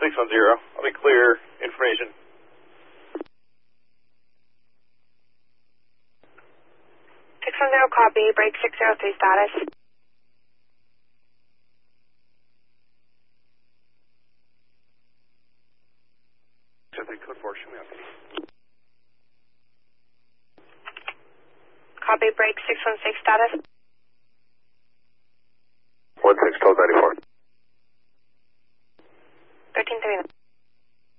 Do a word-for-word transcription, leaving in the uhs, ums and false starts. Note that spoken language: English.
six one zero. I'll be clear information. six one zero, copy. Break six zero three status. Code four, show me up. Copy. Break six one six status. one six, twelve ninety-four. thirteen thirty-nine.